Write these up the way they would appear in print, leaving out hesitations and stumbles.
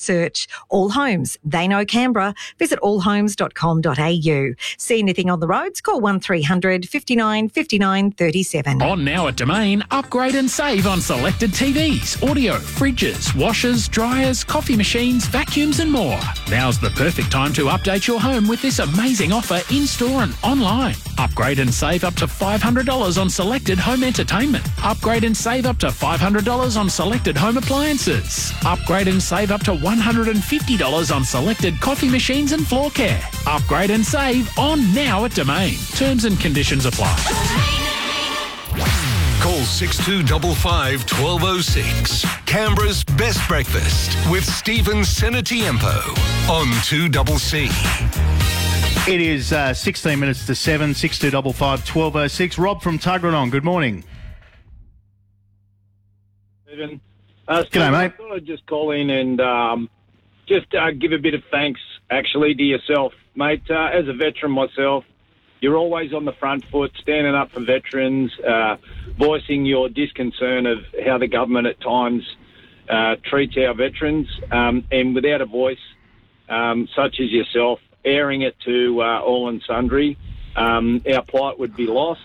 search All Homes. They know Canberra. Visit allhomes.com.au. See anything on the roads? Call 1300 59 59 37. On now at Domain, upgrade and save on selected TVs, audio, fridges, washers, dryers, coffee machines, vacuums and more. Now's the perfect time to update your home with this amazing offer in-store and online. Upgrade and save up to $500 on selected home entertainment. Upgrade and save up to $500 on selected home appliances. Upgrade and save up to $150 on selected coffee machines and floor care. Upgrade and save on now at Domain. Terms and conditions apply. Call 6255 1206. Canberra's best breakfast with Stephen Senatiempo on 2CC. It is 16 minutes to 7, 6255 1206. Rob from Tuggeranong, good morning. Stephen. G'day, mate. I thought I'd just call in and just give a bit of thanks, actually, to yourself, mate. As a veteran myself, you're always on the front foot, standing up for veterans, voicing your disconcern of how the government at times treats our veterans, and without a voice such as yourself, airing it to all and sundry, our plight would be lost,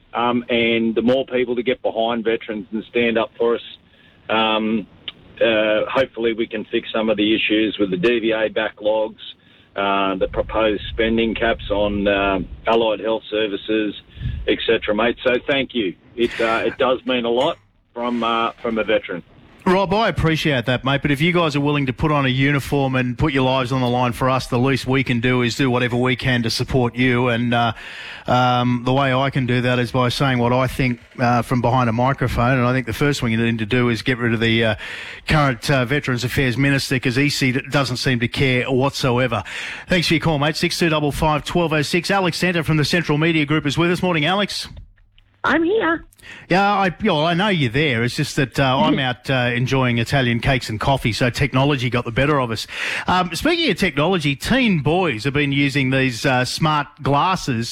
and the more people to get behind veterans and stand up for us, hopefully we can fix some of the issues with the DVA backlogs, the proposed spending caps on allied health services, etc., mate. So thank you. It does mean a lot from a veteran. Rob, I appreciate that, mate, but if you guys are willing to put on a uniform and put your lives on the line for us, the least we can do is do whatever we can to support you, and the way I can do that is by saying what I think from behind a microphone, and I think the first thing you need to do is get rid of the current Veterans Affairs Minister, because he doesn't seem to care whatsoever. Thanks for your call, mate. 6255 1206. Alex Center from the Central Media Group is with us. Morning, Alex. I'm here. Yeah, I know you're there. It's just that I'm out enjoying Italian cakes and coffee, so technology got the better of us. Speaking of technology, teen boys have been using these smart glasses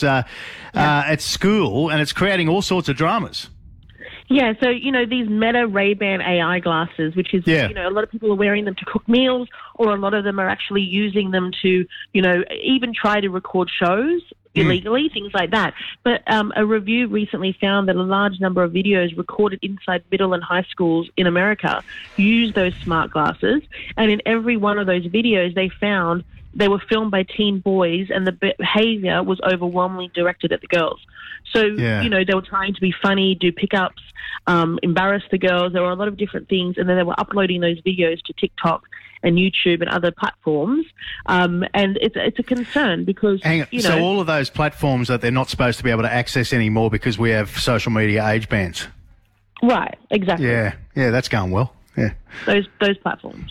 at school, and it's creating all sorts of dramas. Yeah, so, these Meta Ray-Ban AI glasses, which is, a lot of people are wearing them to cook meals, or a lot of them are actually using them to, even try to record shows illegally, things like that. But a review recently found that a large number of videos recorded inside middle and high schools in America use those smart glasses. And in every one of those videos, they found they were filmed by teen boys, and the behavior was overwhelmingly directed at the girls. So, they were trying to be funny, do pickups, embarrass the girls. There were a lot of different things. And then they were uploading those videos to TikTok and YouTube and other platforms. And it's a concern because, So all of those platforms that they're not supposed to be able to access anymore because we have social media age bans. Right, exactly. Yeah, that's going well. Yeah. Those platforms.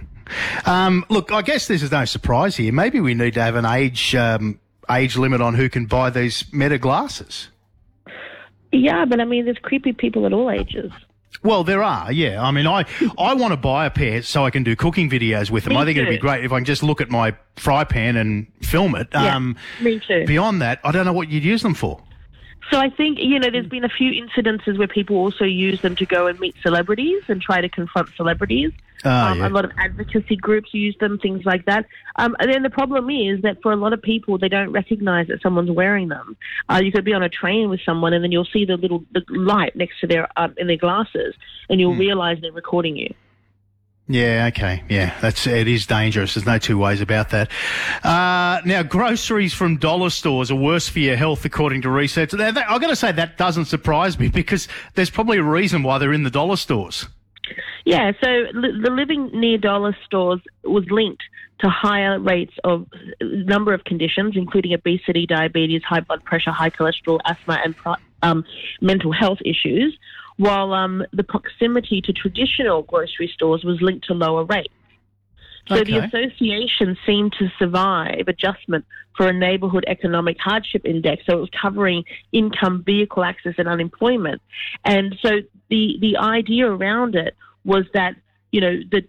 Look, I guess this is no surprise here. Maybe we need to have an age limit on who can buy these Meta glasses. Yeah, but there's creepy people at all ages. Well, there are, yeah. I want to buy a pair so I can do cooking videos with them. I think it'd be great if I can just look at my fry pan and film it. Yeah, me too. Beyond that, I don't know what you'd use them for. So I think, there's been a few incidences where people also use them to go and meet celebrities and try to confront celebrities. A lot of advocacy groups use them, things like that. And then the problem is that for a lot of people, they don't recognize that someone's wearing them. You could be on a train with someone and then you'll see the light next to their in their glasses, and you'll realize they're recording you. Yeah, okay. Yeah, it is dangerous. There's no two ways about that. Now, groceries from dollar stores are worse for your health, according to research. I've got to say that doesn't surprise me because there's probably a reason why they're in the dollar stores. Yeah, so the living near dollar stores was linked to higher rates of a number of conditions, including obesity, diabetes, high blood pressure, high cholesterol, asthma, and mental health issues, while the proximity to traditional grocery stores was linked to lower rates. So the association seemed to survive adjustment for a neighbourhood economic hardship index. So it was covering income, vehicle access, and unemployment. And so the idea around it was that, the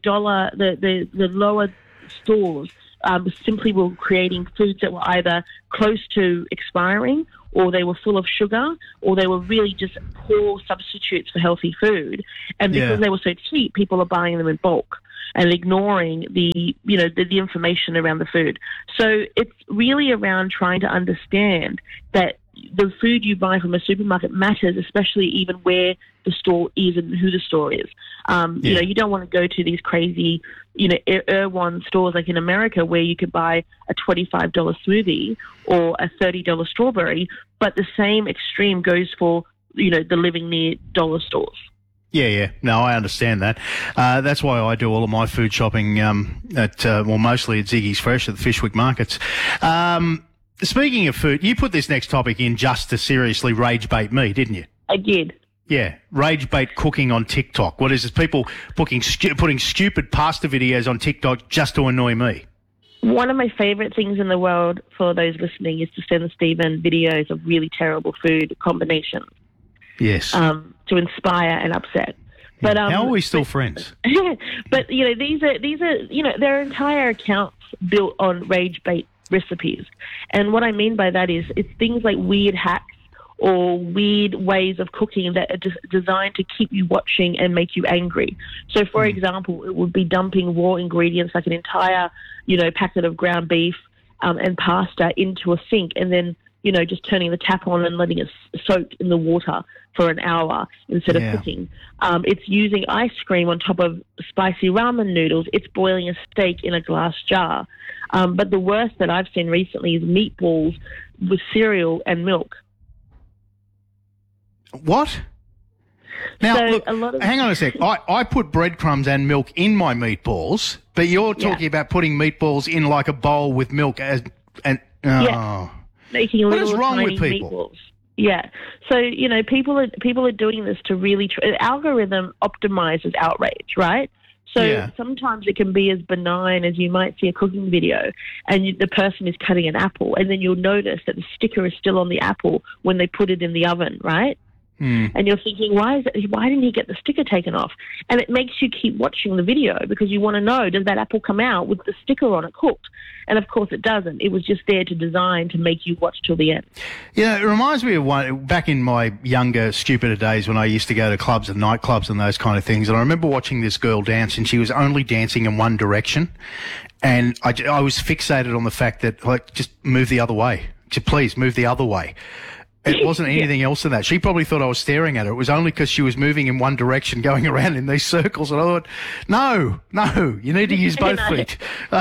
lower stores simply were creating foods that were either close to expiring, or they were full of sugar, or they were really just poor substitutes for healthy food. And because they were so cheap, people are buying them in bulk. and ignoring the information around the food. So it's really around trying to understand that the food you buy from a supermarket matters, especially even where the store is and who the store is. You don't want to go to these crazy, Erewhon stores like in America where you could buy a $25 smoothie or a $30 strawberry, but the same extreme goes for, the living near dollar stores. Yeah. No, I understand that. That's why I do all of my food shopping mostly at Ziggy's Fresh at the Fishwick markets. Speaking of food, you put this next topic in just to seriously rage bait me, didn't you? I did. Yeah, rage bait cooking on TikTok. What is this? People putting stupid pasta videos on TikTok just to annoy me. One of my favourite things in the world for those listening is to send Stephen videos of really terrible food combinations. Yes. To inspire and upset. But how are we still friends? But these are their entire accounts built on rage bait recipes, and what I mean by that is it's things like weird hacks or weird ways of cooking that are just designed to keep you watching and make you angry. So, for example, it would be dumping raw ingredients like an entire, packet of ground beef and pasta into a sink and then, just turning the tap on and letting it soak in the water for an hour instead of cooking. It's using ice cream on top of spicy ramen noodles. It's boiling a steak in a glass jar. But the worst that I've seen recently is meatballs with cereal and milk. What? Now, So look, hang on a sec. I put breadcrumbs and milk in my meatballs, but you're talking about putting meatballs in like a bowl with milk making what little is wrong tiny with people? meatballs. Yeah. So, people are doing this to really algorithm optimizes outrage, right? So sometimes it can be as benign as you might see a cooking video and the person is cutting an apple and then you'll notice that the sticker is still on the apple when they put it in the oven, right? And you're thinking, why didn't he get the sticker taken off? And it makes you keep watching the video because you want to know, does that apple come out with the sticker on it cooked? And of course it doesn't. It was just there to design to make you watch till the end. It reminds me of one back in my younger, stupider days when I used to go to clubs and nightclubs and those kind of things. And I remember watching this girl dance and she was only dancing in one direction. And I was fixated on the fact that, just move the other way. Just please move the other way. It wasn't anything else than that. She probably thought I was staring at her. It was only because she was moving in one direction, going around in these circles. And I thought, no, you need to use both feet.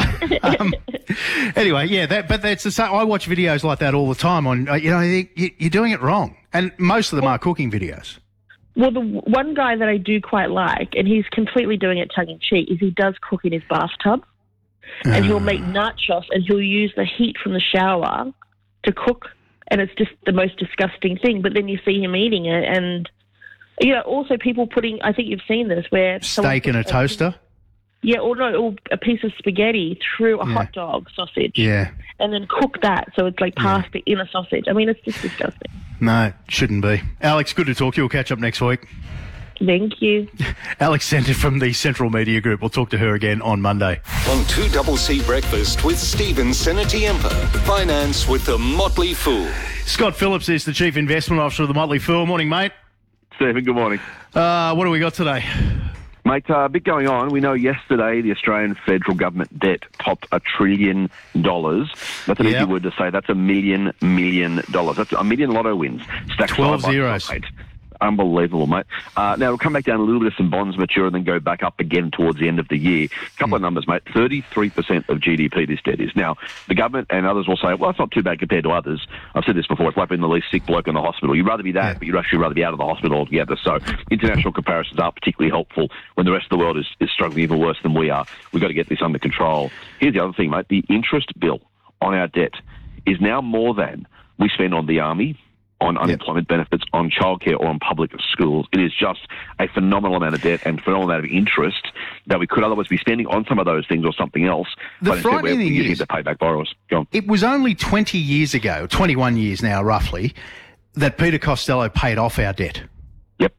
Anyway, but that's the same. I watch videos like that all the time on, I think you're doing it wrong. And most of them are cooking videos. Well, the one guy that I do quite like, and he's completely doing it tongue-in-cheek, is he does cook in his bathtub. And he'll make nachos and he'll use the heat from the shower to cook. And it's just the most disgusting thing. But then you see him eating it. And, also people putting, I think you've seen this, where... Steak in a toaster? Yeah, or a piece of spaghetti through a hot dog sausage. Yeah. And then cook that. So it's like pasta in a sausage. I mean, it's just disgusting. No, it shouldn't be. Alex, good to talk to you. We'll catch up next week. Thank you. Alex Sender from the Central Media Group. We'll talk to her again on Monday. On 2CC Breakfast with Stephen Senetiempo. Finance with the Motley Fool. Scott Phillips is the Chief Investment Officer of the Motley Fool. Morning, mate. Stephen, good morning. What do we got today? Mate, a bit going on. We know yesterday the Australian federal government debt topped $1 trillion. That's an easy word to say. That's $1 million. That's a million lotto wins. Stacked 12 side by zeros. side. Unbelievable, mate. Now, it'll come back down a little bit as some bonds mature and then go back up again towards the end of the year. A couple of numbers, mate. 33% of GDP this debt is. Now, the government and others will say, well, it's not too bad compared to others. I've said this before. It's like being the least sick bloke in the hospital. You'd rather be that, but you'd actually rather be out of the hospital altogether. So international comparisons aren't particularly helpful when the rest of the world is struggling even worse than we are. We've got to get this under control. Here's the other thing, mate. The interest bill on our debt is now more than we spend on the army, on unemployment benefits, on childcare, or on public schools. It is just a phenomenal amount of debt and phenomenal amount of interest that we could otherwise be spending on some of those things or something else. The frightening thing is, to pay back borrowers. Go on. It was only 20 years ago, 21 years now roughly, that Peter Costello paid off our debt. Yep.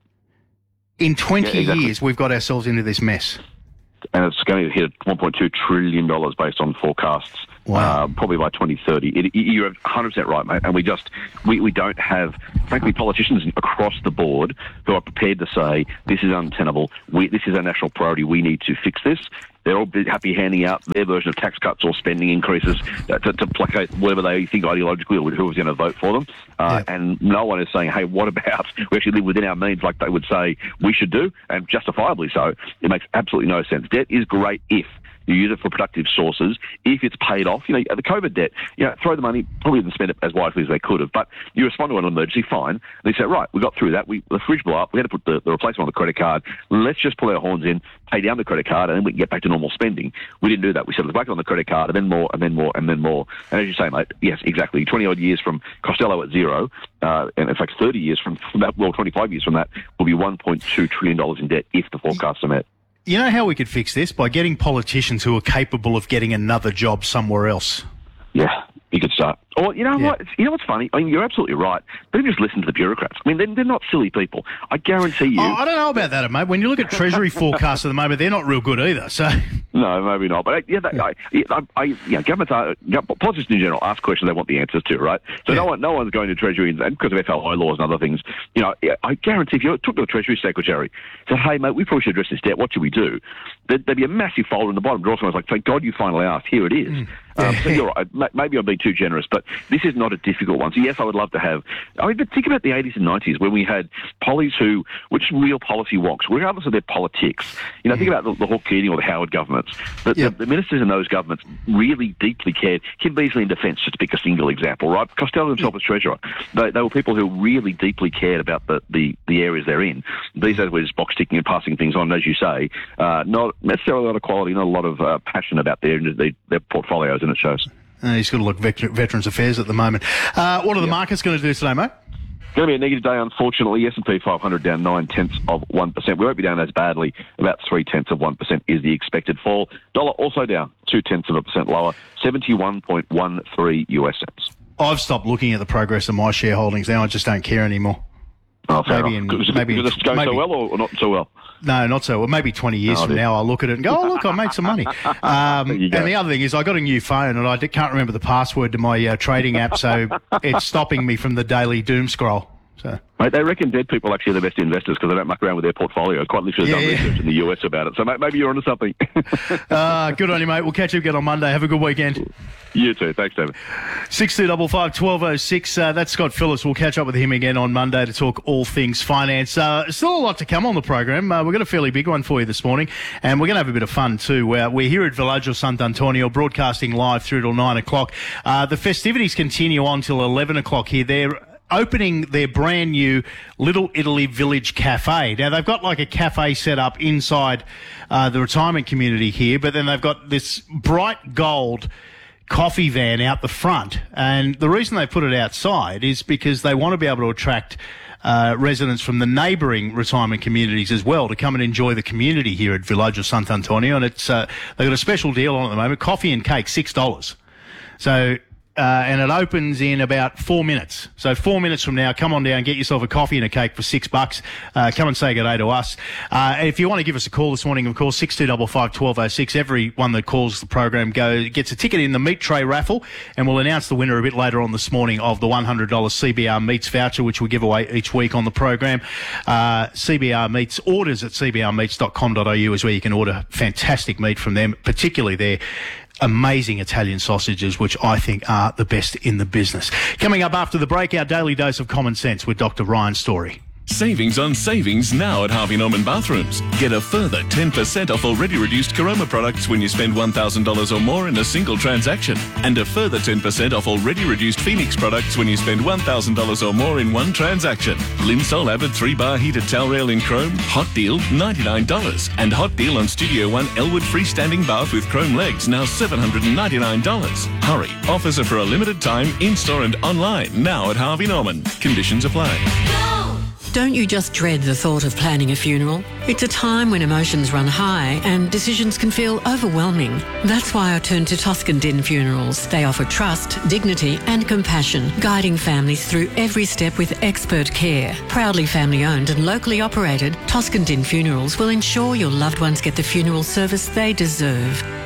In 20 years, we've got ourselves into this mess. And it's going to hit $1.2 trillion based on forecasts. Wow. Probably by 2030. You're 100% right, mate. And we don't have, frankly, politicians across the board who are prepared to say, this is untenable. This is our national priority. We need to fix this. they're all happy handing out their version of tax cuts or spending increases to placate whatever they think ideologically or who is going to vote for them. And no one is saying, hey, what about we actually live within our means like they would say we should do, and justifiably so. It makes absolutely no sense. Debt is great if you use it for productive sources. If it's paid off, the COVID debt, throw the money, probably didn't spend it as wisely as they could have, but you respond to an emergency, fine. And they say, right, we got through that. The fridge blew up. We had to put the replacement on the credit card. Let's just pull our horns in, pay down the credit card, and then we can get back to normal spending. We didn't do that. We said, let's back on the credit card, and then more, and then more, and then more. And as you say, mate, yes, exactly. 20-odd years from Costello at zero, and in fact 30 years from that, 25 years from that, will be $1.2 trillion in debt if the forecasts are met. You know how we could fix this? By getting politicians who are capable of getting another job somewhere else. Yeah, you could start. Or, what? You know what's funny? I mean, you're absolutely right. But just listen to the bureaucrats. I mean, they're not silly people. I guarantee you. I don't know about that, mate. When you look at Treasury forecasts at the moment, they're not real good either. So. No, maybe not. But politicians in general ask questions they want the answers to, right? So no one's going to Treasury, and because of FLO laws and other things, I guarantee if you took to the Treasury Secretary, said, hey, mate, we probably should address this debt. What should we do? There'd be a massive folder in the bottom drawer. Someone's like, thank God you finally asked. Here it is. So you're right. Maybe I'm being too generous, but this is not a difficult one. So yes, I would love to have. But think about the 80s and 90s when we had pollies who were just real policy wonks, regardless of their politics. Think about the Hawke Keating or the Howard governments. The ministers in those governments really deeply cared. Kim Beazley in defence, just to pick a single example, right? Costello himself as treasurer. They were people who really deeply cared about the areas they're in. These days we're just box ticking and passing things on, as you say. Not necessarily a lot of quality, not a lot of passion about their portfolios, and it shows. He's got to look Veterans Affairs at the moment. What are the markets going to do today, mate? Going to be a negative day, unfortunately. S&P 500 down 0.9%. We won't be down as badly. About 0.3% is the expected fall. Dollar also down 0.2% lower, 71.13 US cents. I've stopped looking at the progress of my shareholdings now. I just don't care anymore. Oh, maybe it's going so well or not so well? No, not so well. Maybe 20 years from now I'll look at it and go, oh, look, I made some money. And the other thing is I got a new phone and I can't remember the password to my trading app, so it's stopping me from the daily doom scroll. So. Mate, they reckon dead people actually are the best investors because they don't muck around with their portfolio. Quite literally done research in the US about it. So maybe you're onto something. Good on you, mate. We'll catch you again on Monday. Have a good weekend. You too. Thanks, David. 6255 1206. That's Scott Phillips. We'll catch up with him again on Monday to talk all things finance. Still a lot to come on the program. We've got a fairly big one for you this morning, and we're going to have a bit of fun too. We're here at Villaggio Sant'Antonio, broadcasting live through till 9 o'clock. The festivities continue on till 11 o'clock here. They're opening their brand new Little Italy Village Cafe. Now, they've got like a cafe set up inside the retirement community here, but then they've got this bright gold coffee van out the front. And the reason they put it outside is because they want to be able to attract residents from the neighbouring retirement communities as well to come and enjoy the community here at Villaggio Sant'Antonio. And it's they've got a special deal on at the moment. Coffee and cake, $6. So... and it opens in about 4 minutes. So 4 minutes from now, come on down, get yourself a coffee and a cake for $6. Come and say good day to us. If you want to give us a call this morning, of course, 6255 1206. Everyone that calls the program gets a ticket in the meat tray raffle, and we'll announce the winner a bit later on this morning of the $100 CBR Meats voucher, which we give away each week on the program. CBR Meats, orders at cbrmeats.com.au is where you can order fantastic meat from them, particularly their amazing Italian sausages, which I think are the best in the business. Coming up after the break, our daily dose of common sense with Dr. Ryan Story. Savings on savings now at Harvey Norman Bathrooms. Get a further 10% off already reduced Caroma products when you spend $1,000 or more in a single transaction. And a further 10% off already reduced Phoenix products when you spend $1,000 or more in one transaction. Linsol Avid 3-bar heated towel rail in chrome, hot deal $99. And hot deal on Studio One Elwood freestanding bath with chrome legs, now $799. Hurry, offers are for a limited time, in-store and online, now at Harvey Norman. Conditions apply. Don't you just dread the thought of planning a funeral? It's a time when emotions run high and decisions can feel overwhelming. That's why I turned to Toscan Din Funerals. They offer trust, dignity and compassion, guiding families through every step with expert care. Proudly family owned and locally operated, Toscan Din Funerals will ensure your loved ones get the funeral service they deserve.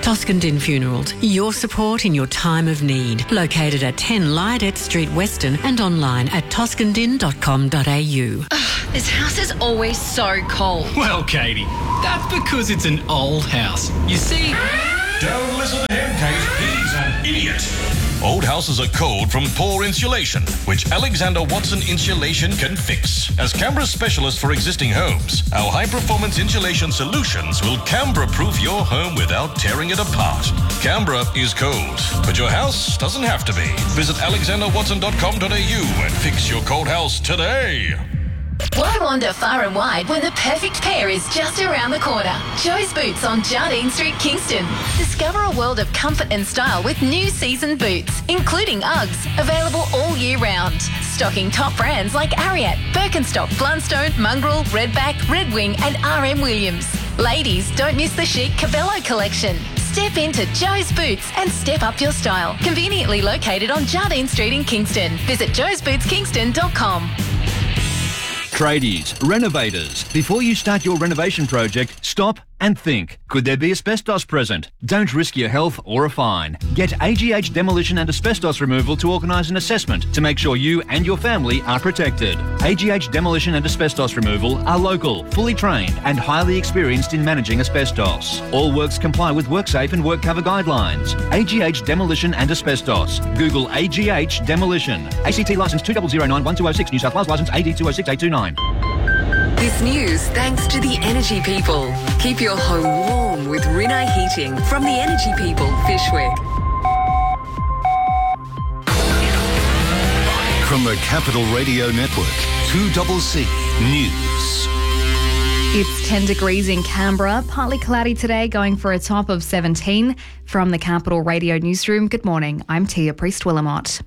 Toscan Din Funerals, your support in your time of need. Located at 10 Lydette Street, Weston, and online at toscandin.com.au. This house is always so cold. Well, Katie, that's because it's an old house. You see... Don't listen to him, Kate. He's an idiot. Old houses are cold from poor insulation, which Alexander Watson Insulation can fix. As Canberra's specialist for existing homes, our high-performance insulation solutions will Canberra-proof your home without tearing it apart. Canberra is cold, but your house doesn't have to be. Visit alexanderwatson.com.au and fix your cold house today. Why wander far and wide when the perfect pair is just around the corner? Joe's Boots on Jardine Street, Kingston. Discover a world of comfort and style with new season boots, including Uggs, available all year round. Stocking top brands like Ariat, Birkenstock, Blundstone, Mongrel, Redback, Red Wing and RM Williams. Ladies, don't miss the chic Cabello collection. Step into Joe's Boots and step up your style. Conveniently located on Jardine Street in Kingston. Visit joesbootskingston.com. Tradies, renovators, before you start your renovation project, stop and think. Could there be asbestos present? Don't risk your health or a fine. Get AGH Demolition and Asbestos Removal to organise an assessment to make sure you and your family are protected. AGH Demolition and Asbestos Removal are local, fully trained and highly experienced in managing asbestos. All works comply with WorkSafe and WorkCover guidelines. AGH Demolition and Asbestos. Google AGH Demolition. ACT licence 2009-1206, New South Wales licence AD 206829. This news thanks to the Energy People. Keep your home warm with Rinnai Heating from the Energy People, Fishwick. From the Capital Radio Network, 2CC News. It's 10 degrees in Canberra, partly cloudy today, going for a top of 17. From the Capital Radio Newsroom, good morning, I'm Tia Priest-Willamott.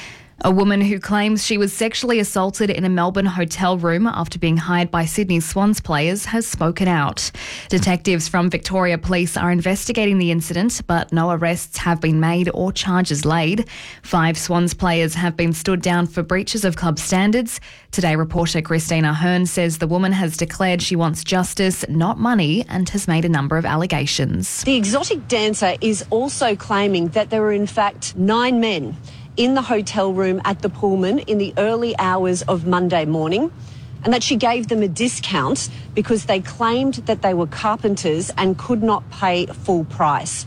A woman who claims she was sexually assaulted in a Melbourne hotel room after being hired by Sydney Swans players has spoken out. Detectives from Victoria Police are investigating the incident, but no arrests have been made or charges laid. 5 Swans players have been stood down for breaches of club standards. Today, reporter Christina Hearn says the woman has declared she wants justice, not money, and has made a number of allegations. The exotic dancer is also claiming that there were in fact 9 men in the hotel room at the Pullman in the early hours of Monday morning, and that she gave them a discount because they claimed that they were carpenters and could not pay full price.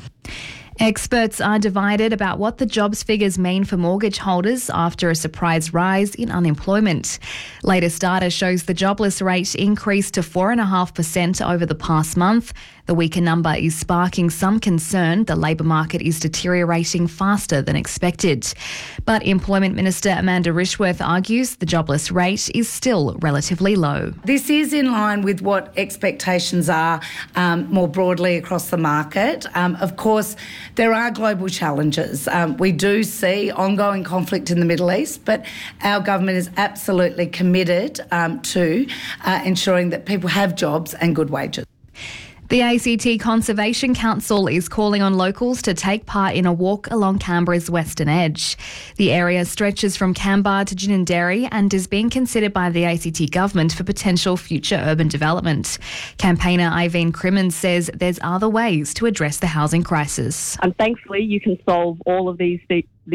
Experts are divided about what the jobs figures mean for mortgage holders after a surprise rise in unemployment. Latest data shows the jobless rate increased to 4.5% over the past month. The weaker number is sparking some concern the labour market is deteriorating faster than expected. But Employment Minister Amanda Rishworth argues the jobless rate is still relatively low. This is in line with what expectations are more broadly across the market. Of course, there are global challenges. We do see ongoing conflict in the Middle East, but our government is absolutely committed to ensuring that people have jobs and good wages. The ACT Conservation Council is calling on locals to take part in a walk along Canberra's western edge. The area stretches from Canberra to Ginninderry and is being considered by the ACT government for potential future urban development. Campaigner Iveen Crimmins says there's other ways to address the housing crisis. And thankfully, you can solve all of these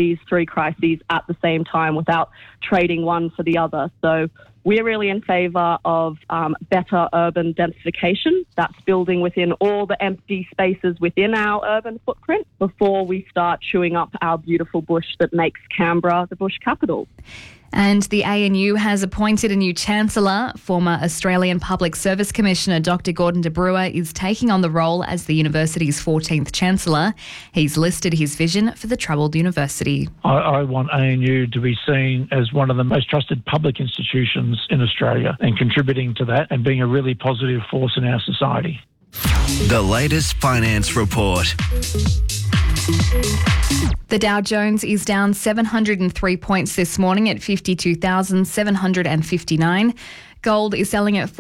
3 crises at the same time without trading one for the other. So we're really in favour of better urban densification. That's building within all the empty spaces within our urban footprint before we start chewing up our beautiful bush that makes Canberra the bush capital. And the ANU has appointed a new Chancellor. Former Australian Public Service Commissioner Dr Gordon de Brewer is taking on the role as the university's 14th Chancellor. He's listed his vision for the troubled university. I want ANU to be seen as one of the most trusted public institutions in Australia and contributing to that and being a really positive force in our society. The latest finance report. The Dow Jones is down 703 points this morning at 52,759. Gold is selling at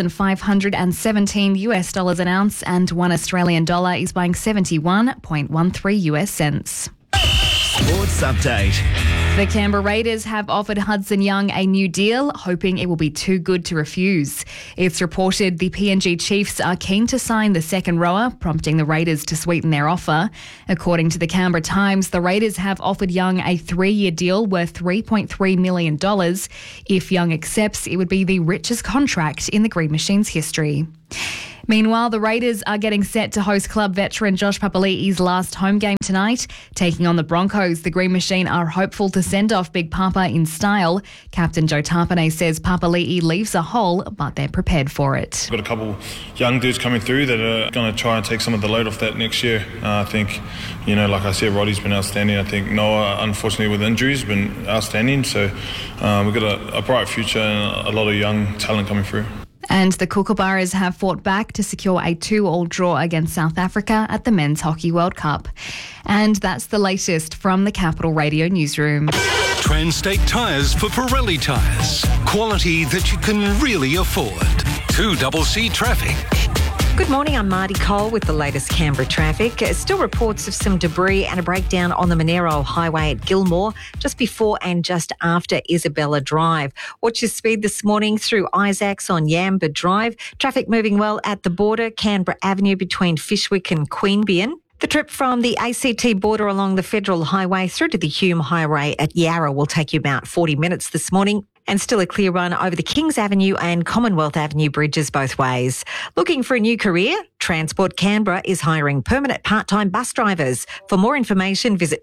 $4,517 an ounce, and $1 Australian dollar is buying 71.13 US cents. Sports update. The Canberra Raiders have offered Hudson Young a new deal, hoping it will be too good to refuse. It's reported the PNG Chiefs are keen to sign the second rower, prompting the Raiders to sweeten their offer. According to the Canberra Times, the Raiders have offered Young a 3-year deal worth $3.3 million. If Young accepts, it would be the richest contract in the Green Machine's history. Meanwhile, the Raiders are getting set to host club veteran Josh Papali'i's last home game tonight. Taking on the Broncos, the Green Machine are hopeful to send off Big Papa in style. Captain Joe Tapane says Papali'i leaves a hole, but they're prepared for it. Got a couple young dudes coming through that are going to try and take some of the load off that next year. I think, like I said, Roddy's been outstanding. I think Noah, unfortunately with injuries, been outstanding. So we've got a bright future and a lot of young talent coming through. And the Kookaburras have fought back to secure a 2-2 draw against South Africa at the Men's Hockey World Cup. And that's the latest from the Capital Radio Newsroom. Transtate Tyres for Pirelli tyres. Quality that you can really afford. 2CC Traffic. Good morning, I'm Marty Cole with the latest Canberra traffic. Still reports of some debris and a breakdown on the Monero Highway at Gilmore, just before and just after Isabella Drive. Watch your speed this morning through Isaacs on Yamba Drive. Traffic moving well at the border, Canberra Avenue between Fishwick and Queanbeyan. The trip from the ACT border along the Federal Highway through to the Hume Highway at Yarra will take you about 40 minutes this morning. And still a clear run over the Kings Avenue and Commonwealth Avenue bridges both ways. Looking for a new career? Transport Canberra is hiring permanent part-time bus drivers. For more information, visit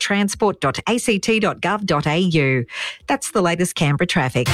transport.act.gov.au. That's the latest Canberra traffic.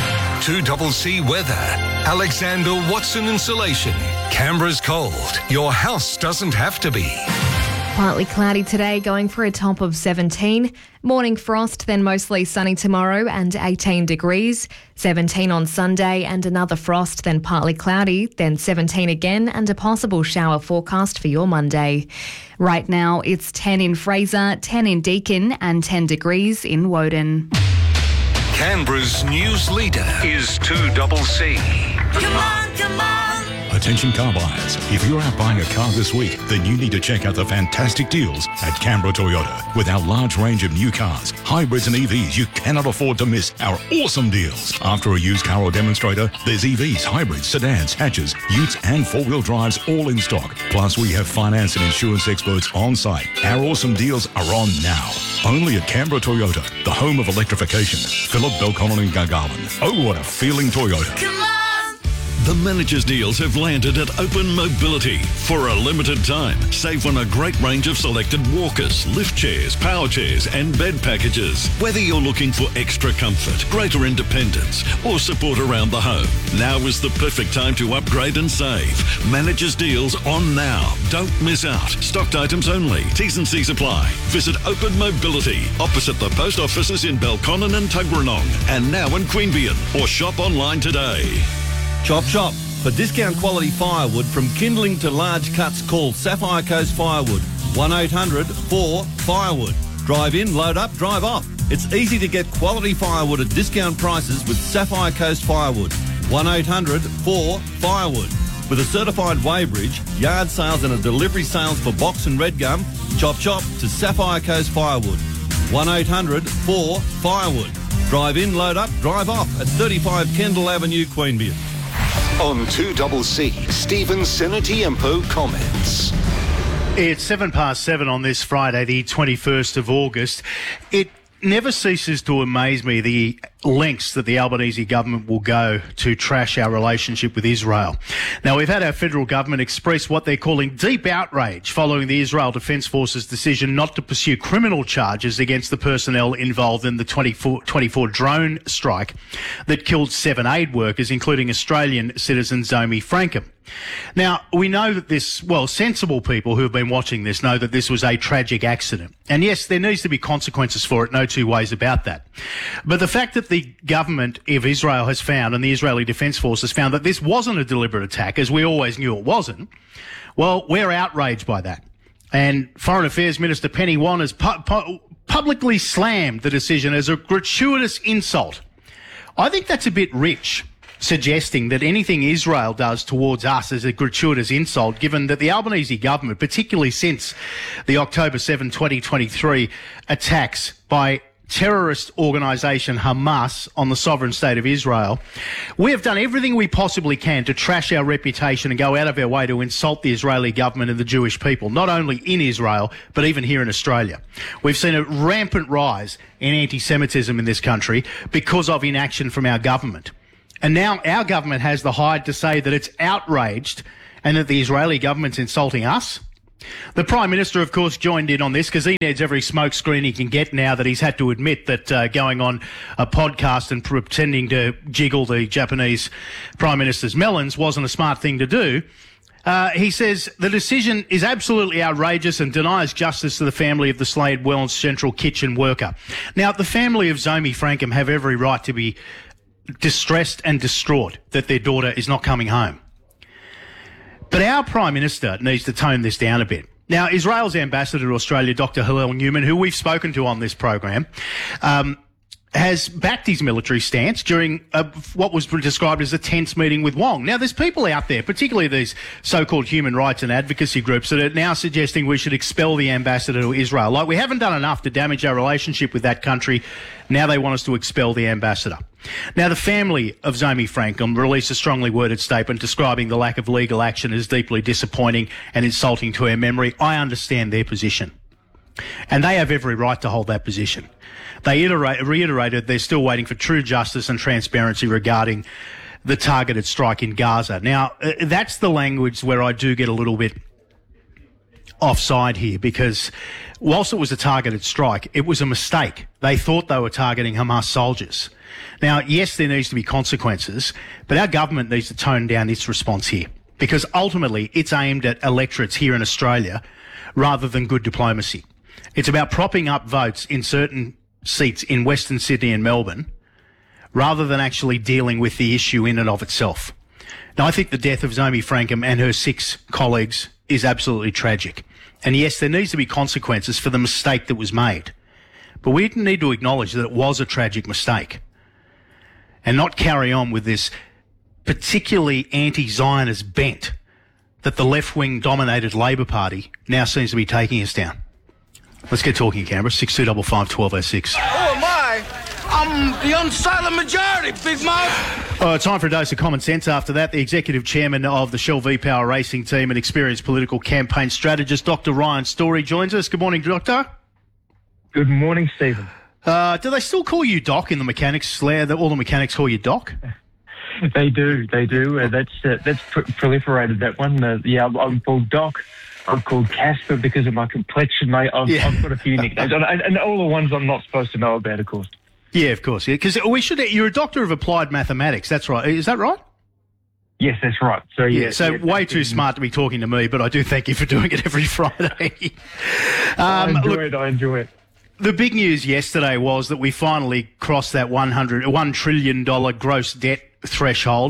2CC Weather. Alexander Watson Insulation. Canberra's cold. Your house doesn't have to be. Partly cloudy today, going for a top of 17. Morning frost, then mostly sunny tomorrow and 18 degrees. 17 on Sunday and another frost, then partly cloudy, then 17 again and a possible shower forecast for your Monday. Right now, it's 10 in Fraser, 10 in Deakin and 10 degrees in Woden. Canberra's news leader is 2CC. Come on, come on. Attention car buyers, if you're out buying a car this week, then you need to check out the fantastic deals at Canberra Toyota. With our large range of new cars, hybrids and EVs, you cannot afford to miss our awesome deals. After a used car or demonstrator, there's EVs, hybrids, sedans, hatches, utes and four-wheel drives all in stock. Plus, we have finance and insurance experts on site. Our awesome deals are on now. Only at Canberra Toyota, the home of electrification. Phillip, Belconnen and Gargarland. Oh, what a feeling Toyota. Come on! The manager's deals have landed at Open Mobility. For a limited time, save on a great range of selected walkers, lift chairs, power chairs and bed packages. Whether you're looking for extra comfort, greater independence or support around the home, now is the perfect time to upgrade and save. Manager's deals on now. Don't miss out. Stocked items only. T's and C's apply. Visit Open Mobility opposite the post offices in Belconnen and Tuggeranong and now in Queanbeyan, or shop online today. Chop Chop. For discount quality firewood from kindling to large cuts, call Sapphire Coast Firewood. 1-800-4-FIREWOOD. Drive in, load up, drive off. It's easy to get quality firewood at discount prices with Sapphire Coast Firewood. 1-800-4-FIREWOOD. With a certified weighbridge, yard sales and a delivery sales for box and red gum, Chop Chop to Sapphire Coast Firewood. 1-800-4-FIREWOOD. Drive in, load up, drive off at 35 Kendall Avenue, Queanbeyan. On 2CC, Stephen Senatiempo comments. It's 7:07 on this Friday, the 21st of August. It never ceases to amaze me the lengths that the Albanese government will go to trash our relationship with Israel. Now, we've had our federal government express what they're calling deep outrage following the Israel Defence Force's decision not to pursue criminal charges against the personnel involved in the 24 drone strike that killed 7 aid workers, including Australian citizen Zomi Frankham. Now, we know that sensible people who have been watching this know that this was a tragic accident. And yes, there needs to be consequences for it, no two ways about that. But the fact that the government of Israel has found, and the Israeli Defence Force has found, that this wasn't a deliberate attack, as we always knew it wasn't, well, we're outraged by that. And Foreign Affairs Minister Penny Wong has publicly slammed the decision as a gratuitous insult. I think that's a bit rich, suggesting that anything Israel does towards us is a gratuitous insult, given that the Albanese government, particularly since the October 7, 2023 attacks by terrorist organisation Hamas on the sovereign state of Israel. We have done everything we possibly can to trash our reputation and go out of our way to insult the Israeli government and the Jewish people, not only in Israel, but even here in Australia. We've seen a rampant rise in anti-Semitism in this country because of inaction from our government. And now our government has the hide to say that it's outraged and that the Israeli government's insulting us. The Prime Minister, of course, joined in on this because he needs every smokescreen he can get now that he's had to admit that going on a podcast and pretending to jiggle the Japanese Prime Minister's melons wasn't a smart thing to do. He says the decision is absolutely outrageous and denies justice to the family of the Slade Wells Central Kitchen worker. Now, the family of Zomi Frankham have every right to be distressed and distraught that their daughter is not coming home. But our Prime Minister needs to tone this down a bit. Now, Israel's ambassador to Australia, Dr. Hillel Newman, who we've spoken to on this program, has backed his military stance during what was described as a tense meeting with Wong. Now, there's people out there, particularly these so-called human rights and advocacy groups, that are now suggesting we should expel the ambassador to Israel. Like, we haven't done enough to damage our relationship with that country. Now they want us to expel the ambassador. Now, the family of Zomi Frankham released a strongly worded statement describing the lack of legal action as deeply disappointing and insulting to her memory. I understand their position. And they have every right to hold that position. They reiterated they're still waiting for true justice and transparency regarding the targeted strike in Gaza. Now, that's the language where I do get a little bit offside here, because whilst it was a targeted strike, it was a mistake. They thought they were targeting Hamas soldiers. Now, yes, there needs to be consequences, but our government needs to tone down its response here, because ultimately it's aimed at electorates here in Australia rather than good diplomacy. It's about propping up votes in certain seats in Western Sydney and Melbourne rather than actually dealing with the issue in and of itself. Now, I think the death of Zomi Frankham and her 6 colleagues is absolutely tragic. And yes, there needs to be consequences for the mistake that was made. But we need to acknowledge that it was a tragic mistake and not carry on with this particularly anti-Zionist bent that the left-wing dominated Labor Party now seems to be taking us down. Let's get talking, Canberra. 6255 1206. Who am I? I'm the unsilent majority, big mouth. Time for a dose of common sense. After that, the executive chairman of the Shell V-Power racing team and experienced political campaign strategist, Dr. Ryan Story, joins us. Good morning, Doctor. Good morning, Stephen. Do they still call you Doc in the mechanics layer? All the mechanics call you Doc? They do. That's proliferated, that one. I'm called Doc. I'm called Casper because of my complexion, mate. I've got a few nicknames, and all the ones I'm not supposed to know about, of course. Yeah, of course. Yeah, because you're a doctor of applied mathematics. That's right. Is that right? Yes, that's right. So way too smart to be talking to me, but I do thank you for doing it every Friday. I enjoy it. The big news yesterday was that we finally crossed that $1 trillion gross debt threshold.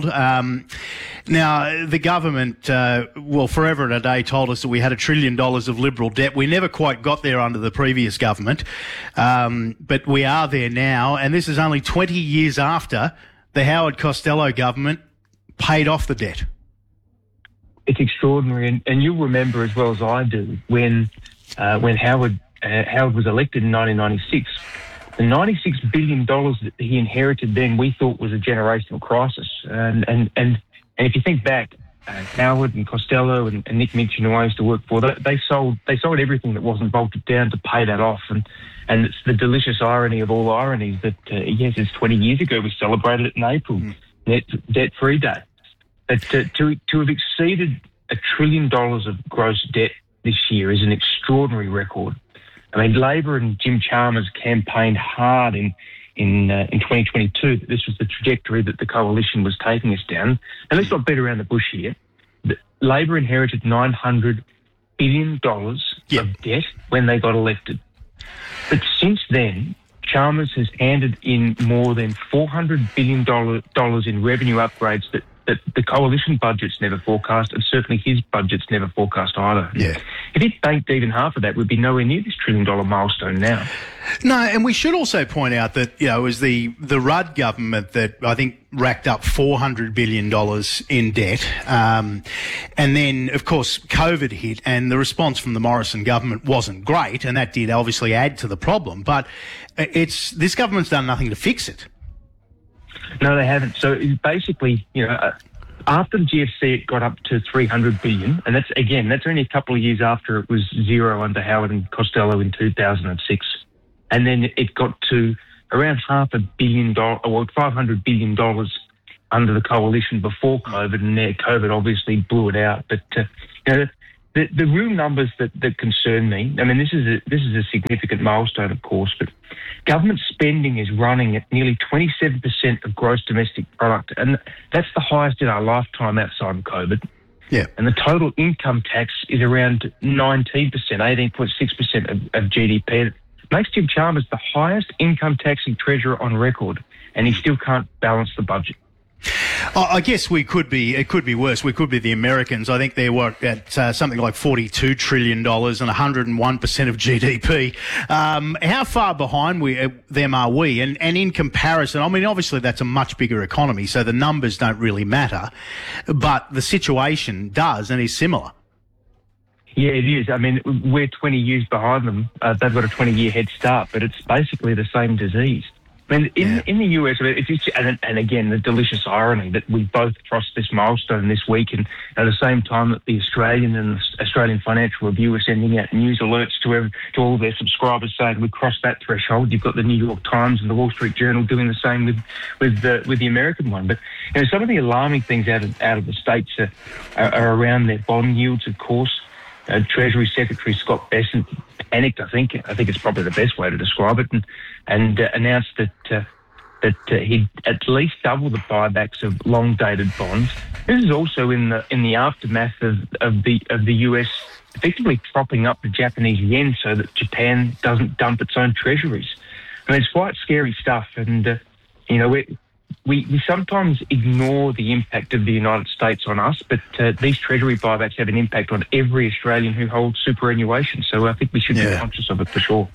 Now, the government, forever and a day told us that we had $1 trillion of Liberal debt. We never quite got there under the previous government, but we are there now, and this is only 20 years after the Howard Costello government paid off the debt. It's extraordinary, and you'll remember as well as I do when Howard was elected in 1996. The $96 billion that he inherited then we thought was a generational crisis. And if you think back, Howard and Costello and Nick Minchin, who I used to work for, they sold everything that wasn't bolted down to pay that off. And it's the delicious irony of all ironies that, yes, it's 20 years ago we celebrated it in April, debt-free day. But to have exceeded $1 trillion of gross debt this year is an extraordinary record. I mean, Labor and Jim Chalmers campaigned hard in 2022 that this was the trajectory that the coalition was taking us down. And let's not beat around the bush here. Labor inherited $900 billion of debt when they got elected. But since then, Chalmers has handed in more than $400 billion in revenue upgrades that the coalition budgets never forecast, and certainly his budgets never forecast either. Yeah. If he'd banked even half of that, we'd be nowhere near this $1 trillion milestone now. No, and we should also point out that, you know, it was the Rudd government that I think racked up $400 billion in debt. And then, of course, COVID hit and the response from the Morrison government wasn't great, and that did obviously add to the problem. But this government's done nothing to fix it. No, they haven't. So basically, you know, after the GFC, it got up to $300 billion, and that's only a couple of years after it was zero under Howard and Costello in 2006. And then it got to around $500 billion under the coalition before COVID, and then COVID obviously blew it out. But you know, the real numbers that concern me. I mean, this is a significant milestone, of course, but government spending is running at nearly 27% of gross domestic product, and that's the highest in our lifetime outside of COVID. Yeah. And the total income tax is around 19%, 18.6% of GDP. It makes Jim Chalmers the highest income taxing treasurer on record, and he still can't balance the budget. I guess it could be worse. We could be the Americans. I think they're at something like $42 trillion and 101% of GDP. How far behind them are we? And in comparison, I mean, obviously that's a much bigger economy, so the numbers don't really matter, but the situation does and is similar. Yeah, it is. I mean, we're 20 years behind them. They've got a 20-year head start, but it's basically the same disease. I mean, in the US, and again, the delicious irony that we both crossed this milestone this week, and at the same time that the Australian and the Australian Financial Review are sending out news alerts to all their subscribers saying we crossed that threshold. You've got the New York Times and the Wall Street Journal doing the same with the American one. But you know, some of the alarming things out of the States are around their bond yields, of course. Treasury Secretary Scott Bessent panicked, I think it's probably the best way to describe it, and announced that he'd at least double the buybacks of long-dated bonds. This is also in the aftermath of the US effectively propping up the Japanese yen so that Japan doesn't dump its own treasuries. I mean, it's quite scary stuff, and you know, we sometimes ignore the impact of the United States on us, but these Treasury buybacks have an impact on every Australian who holds superannuation. So I think we should be conscious of it for sure.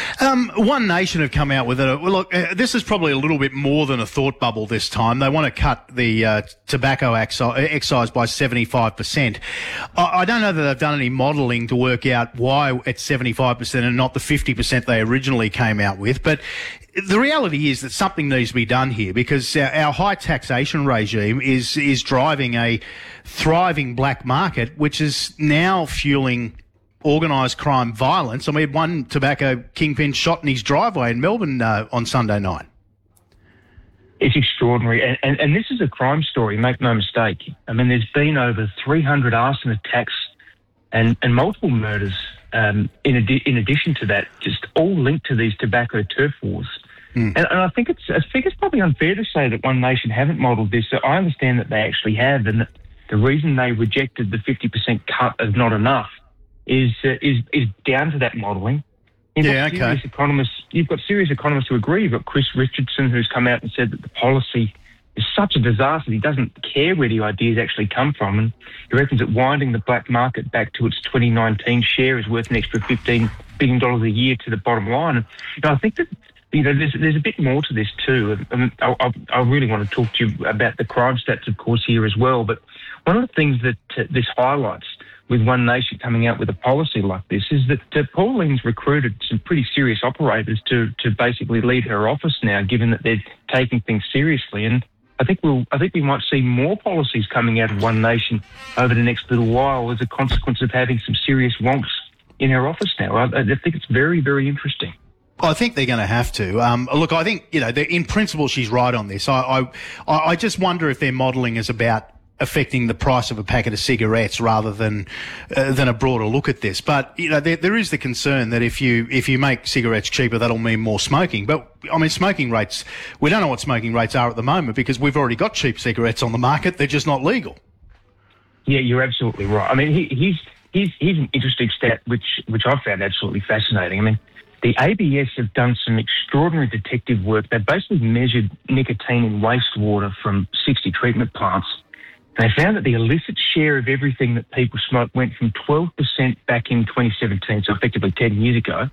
One Nation have come out with it. Well, look, this is probably a little bit more than a thought bubble this time. They want to cut the tobacco excise by 75%. I don't know that they've done any modelling to work out why it's 75% and not the 50% they originally came out with, but the reality is that something needs to be done here, because our high taxation regime is driving a thriving black market, which is now fueling organised crime violence. I mean, one tobacco kingpin shot in his driveway in Melbourne on Sunday night. It's extraordinary. And this is a crime story, make no mistake. I mean, there's been over 300 arson attacks and multiple murders in addition to that, just all linked to these tobacco turf wars. And I think it's probably unfair to say that One Nation haven't modelled this. So I understand that they actually have, and that the reason they rejected the 50% cut as not enough is down to that modelling. You've got serious economists who agree. You've got Chris Richardson, who's come out and said that the policy is such a disaster. He doesn't care where the ideas actually come from, and he reckons that winding the black market back to its 2019 share is worth an extra $15 billion a year to the bottom line. And I think that, you know, there's a bit more to this too. I really want to talk to you about the crime stats, of course, here as well. But one of the things that this highlights with One Nation coming out with a policy like this is that Pauline's recruited some pretty serious operators to basically lead her office now, given that they're taking things seriously. And I think we might see more policies coming out of One Nation over the next little while as a consequence of having some serious wonks in her office now. I think it's very, very interesting. I think they're going to have to. Look, I think, you know, in principle, she's right on this. I just wonder if their modelling is about affecting the price of a packet of cigarettes rather than a broader look at this. But, you know, there is the concern that if you make cigarettes cheaper, that'll mean more smoking. But, I mean, smoking rates, we don't know what smoking rates are at the moment because we've already got cheap cigarettes on the market. They're just not legal. Yeah, you're absolutely right. I mean, here's an interesting stat which I found absolutely fascinating. I mean, the ABS have done some extraordinary detective work. They basically measured nicotine in wastewater from 60 treatment plants. They found that the illicit share of everything that people smoke went from 12% back in 2017, so effectively 10 years ago,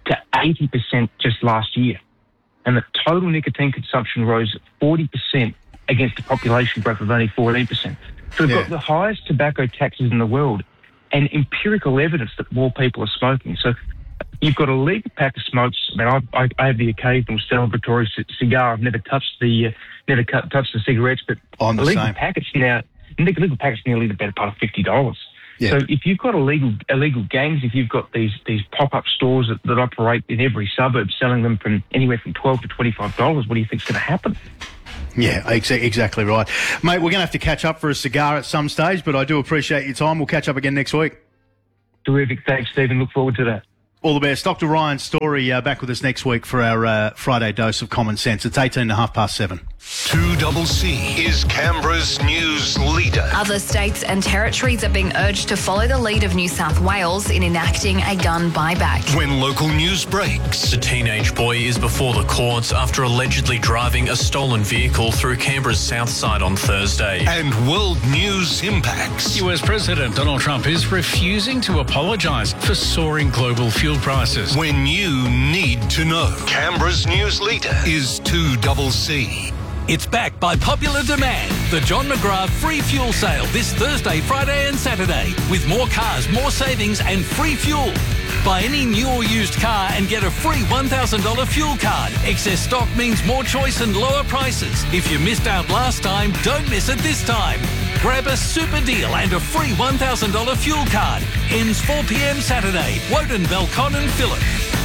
to 80% just last year. And the total nicotine consumption rose 40% against a population growth of only 14%. So we've got the highest tobacco taxes in the world and empirical evidence that more people are smoking. So you've got a legal pack of smokes. I mean, I have the occasional celebratory cigar. I've never touched the cigarettes, but I'm the legal same. package now, legal package nearly the better part of $50. Yeah. So if you've got illegal gangs, if you've got these pop-up stores that operate in every suburb, selling them from anywhere from $12 to $25, what do you think's going to happen? Yeah, exactly right. Mate, we're going to have to catch up for a cigar at some stage, but I do appreciate your time. We'll catch up again next week. Terrific. Thanks, Stephen. Look forward to that. All the best. Dr. Ryan Story back with us next week for our Friday dose of common sense. It's 7:18. 2CC is Canberra's news leader. Other states and territories are being urged to follow the lead of New South Wales in enacting a gun buyback. When local news breaks. The teenage boy is before the courts after allegedly driving a stolen vehicle through Canberra's south side on Thursday. And world news impacts. US President Donald Trump is refusing to apologise for soaring global fuel prices. When you need to know. Canberra's news leader is 2CC. It's back by popular demand. The John McGrath free fuel sale this Thursday, Friday and Saturday. With more cars, more savings and free fuel. Buy any new or used car and get a free $1,000 fuel card. Excess stock means more choice and lower prices. If you missed out last time, don't miss it this time. Grab a super deal and a free $1,000 fuel card. Ends 4 p.m. Saturday. Woden, Belcon and Phillip.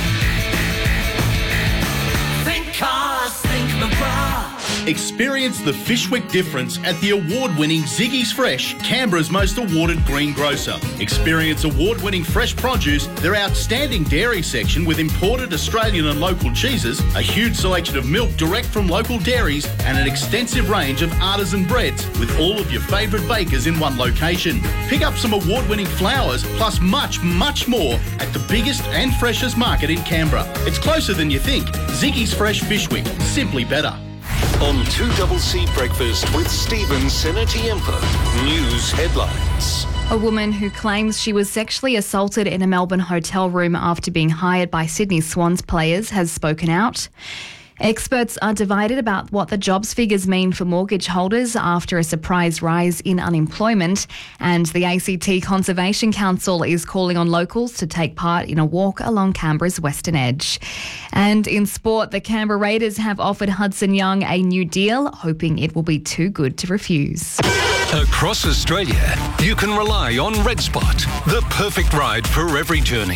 Think cars, think McGrath. Experience the Fishwick difference at the award-winning Ziggy's Fresh, Canberra's most awarded green grocer. Experience award-winning fresh produce, their outstanding dairy section with imported Australian and local cheeses, a huge selection of milk direct from local dairies, and an extensive range of artisan breads with all of your favourite bakers in one location. Pick up some award-winning flowers plus much, much more at the biggest and freshest market in Canberra. It's closer than you think. Ziggy's Fresh Fishwick, simply better. On 2CC Breakfast with Stephen Senatiempo. News headlines. A woman who claims she was sexually assaulted in a Melbourne hotel room after being hired by Sydney Swans players has spoken out. Experts are divided about what the jobs figures mean for mortgage holders after a surprise rise in unemployment, and the ACT Conservation Council is calling on locals to take part in a walk along Canberra's western edge. And in sport, the Canberra Raiders have offered Hudson Young a new deal, hoping it will be too good to refuse. Across Australia, you can rely on Red Spot, the perfect ride for every journey.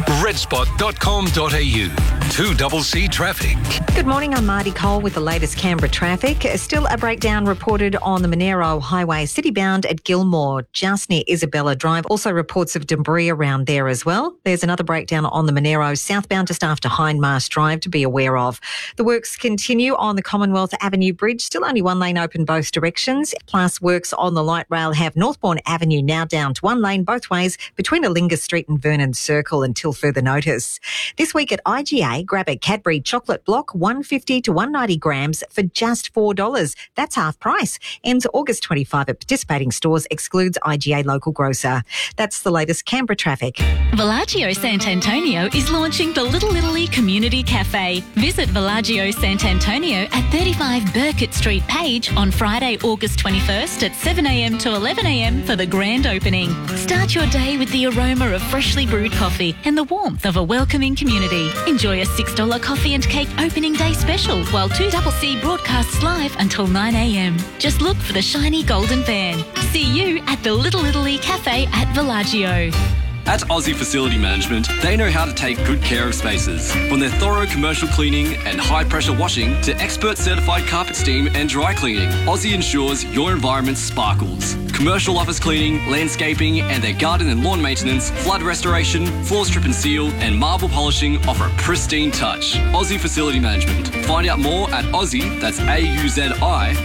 redspot.com.au. 2CC Traffic. Good morning, I'm Marty Cole with the latest Canberra traffic. Still a breakdown reported on the Monero Highway citybound at Gilmore, just near Isabella Drive. Also reports of debris around there as well. There's another breakdown on the Monero southbound just after Hindmarsh Drive to be aware of. The works continue on the Commonwealth Avenue Bridge, still only one lane open both directions. Plus works on the light rail have Northbourne Avenue now down to one lane both ways between Alinga Street and Vernon Circle until further notice. This week at IGA, grab a Cadbury chocolate block, 150 to 190 grams for just $4. That's half price. Ends August 25 at participating stores, excludes IGA local grocer. That's the latest Canberra traffic. Villaggio Sant'Antonio is launching the Little Italy Community Cafe. Visit Villaggio Sant'Antonio at 35 Burkett Street, Page on Friday, August 21st at 7 a.m. to 11 a.m. for the grand opening. Start your day with the aroma of freshly brewed coffee and the warmth of a welcoming community. Enjoy a $6 coffee and cake opening day special while 2CC broadcasts live until 9 a.m. Just look for the shiny golden van. See you at the Little Italy Cafe at Villaggio. At Aussie Facility Management, they know how to take good care of spaces. From their thorough commercial cleaning and high-pressure washing to expert certified carpet steam and dry cleaning, Aussie ensures your environment sparkles. Commercial office cleaning, landscaping, and their garden and lawn maintenance, flood restoration, floor strip and seal, and marble polishing offer a pristine touch. Aussie Facility Management. Find out more at Aussie, that's AUZI,